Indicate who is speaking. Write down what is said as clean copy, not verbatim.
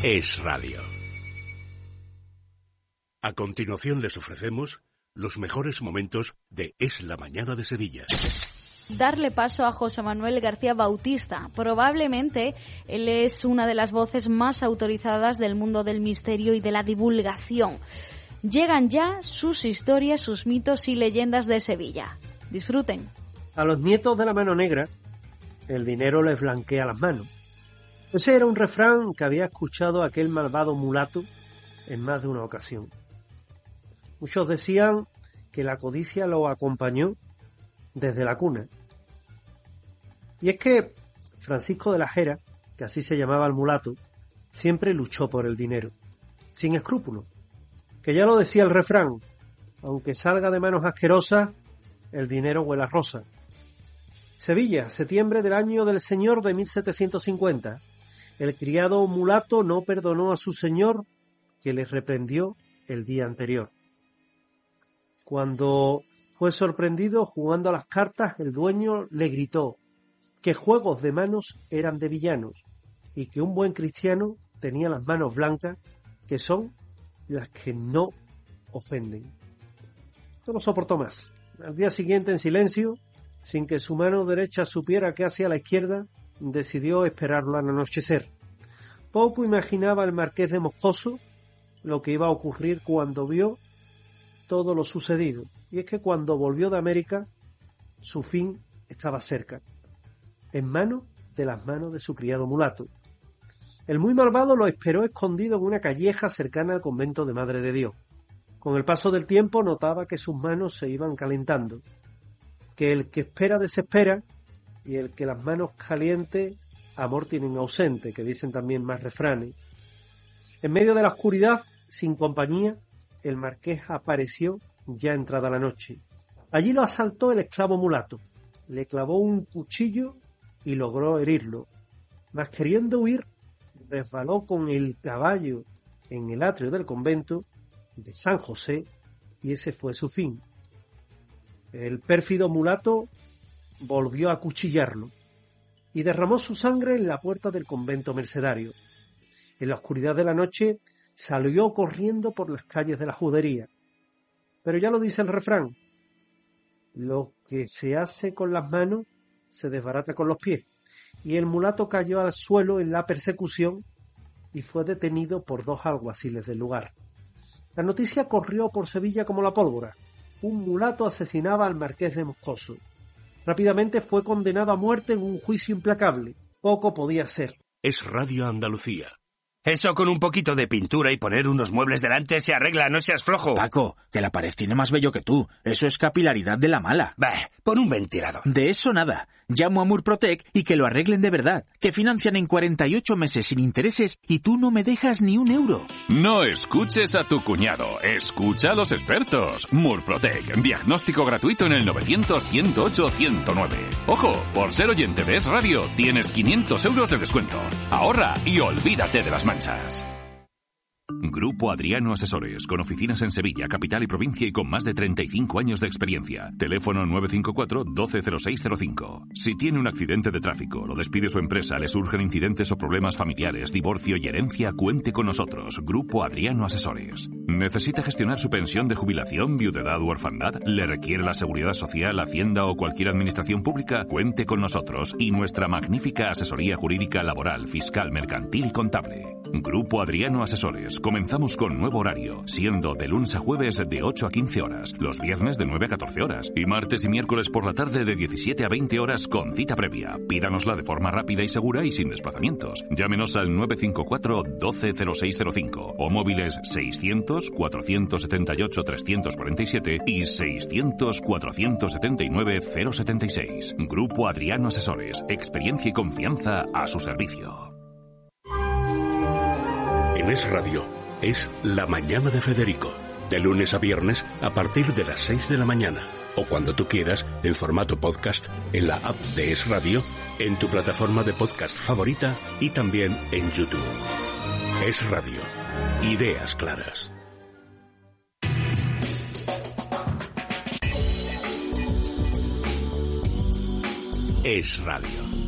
Speaker 1: Es Radio. A continuación les ofrecemos los mejores momentos de Es la Mañana de Sevilla.
Speaker 2: Darle paso a José Manuel García Bautista. Probablemente él es una de las voces más autorizadas del mundo del misterio y de la divulgación. Llegan ya sus historias, sus mitos y leyendas de Sevilla. Disfruten.
Speaker 3: A los nietos de la mano negra, el dinero les blanquea las manos. Ese era un refrán que había escuchado aquel malvado mulato en más de una ocasión. Muchos decían que la codicia lo acompañó desde la cuna. Y es que Francisco de la Jera, que así se llamaba el mulato, siempre luchó por el dinero, sin escrúpulos. Que ya lo decía el refrán, aunque salga de manos asquerosas, el dinero huele a rosa. Sevilla, septiembre del año del señor de 1750. El criado mulato no perdonó a su señor, que le reprendió el día anterior. Cuando fue sorprendido jugando a las cartas, el dueño le gritó que juegos de manos eran de villanos y que un buen cristiano tenía las manos blancas, que son las que no ofenden. No lo soportó más. Al día siguiente, en silencio, sin que su mano derecha supiera qué hacía a la izquierda, decidió esperarlo al anochecer. Poco imaginaba el marqués de Moscoso lo que iba a ocurrir cuando vio todo lo sucedido. Y es que cuando volvió de América, su fin estaba cerca, en manos de las manos de su criado mulato. El muy malvado lo esperó escondido en una calleja cercana al convento de Madre de Dios. Con el paso del tiempo notaba que sus manos se iban calentando, que el que espera desespera y el que las manos calientes amor tienen ausente, que dicen también más refranes. En medio de la oscuridad, sin compañía, el marqués apareció ya entrada la noche. Allí lo asaltó el esclavo mulato, le clavó un cuchillo y logró herirlo. Mas queriendo huir, resbaló con el caballo en el atrio del convento de San José y ese fue su fin. El pérfido mulato volvió a acuchillarlo y derramó su sangre en la puerta del convento mercedario. En la oscuridad de la noche salió corriendo por las calles de la judería. Pero ya lo dice el refrán, lo que se hace con las manos se desbarata con los pies. Y el mulato cayó al suelo en la persecución y fue detenido por 2 alguaciles del lugar. La noticia corrió por Sevilla como la pólvora. Un mulato asesinaba al marqués de Moscoso. Rápidamente fue condenado a muerte en un juicio implacable. Poco podía ser.
Speaker 1: Es Radio Andalucía.
Speaker 4: Eso con un poquito de pintura y poner unos muebles delante se arregla, no seas flojo.
Speaker 5: Paco, que la pared tiene más vello que tú. Eso es capilaridad de la mala.
Speaker 4: Bah, pon un ventilador.
Speaker 5: De eso nada. Llamo a Murprotec y que lo arreglen de verdad. Que financian en 48 meses sin intereses y tú no me dejas ni un euro.
Speaker 6: No escuches a tu cuñado. Escucha a los expertos. Murprotec. Diagnóstico gratuito en el 900-108-109. Ojo, por ser oyente de Es Radio, tienes 500 euros de descuento. Ahorra y olvídate de las manchas. Grupo Adriano Asesores, con oficinas en Sevilla, capital y provincia y con más de 35 años de experiencia. Teléfono 954-120605. Si tiene un accidente de tráfico, lo despide su empresa, le surgen incidentes o problemas familiares, divorcio y herencia, cuente con nosotros. Grupo Adriano Asesores. ¿Necesita gestionar su pensión de jubilación, viudedad u orfandad? ¿Le requiere la Seguridad Social, Hacienda o cualquier administración pública? Cuente con nosotros y nuestra magnífica asesoría jurídica, laboral, fiscal, mercantil y contable. Grupo Adriano Asesores. Comenzamos con nuevo horario, siendo de lunes a jueves de 8 a 15 horas, los viernes de 9 a 14 horas y martes y miércoles por la tarde de 17 a 20 horas con cita previa. Pídanosla de forma rápida y segura y sin desplazamientos. Llámenos al 954-120605 o móviles 600-478-347 y 600-479-076. Grupo Adriano Asesores. Experiencia y confianza a su servicio.
Speaker 1: En Es Radio, es La Mañana de Federico. De lunes a viernes a partir de las 6 de la mañana. O cuando tú quieras, en formato podcast, en la app de Es Radio, en tu plataforma de podcast favorita y también en YouTube. Es Radio. Ideas claras. Es Radio.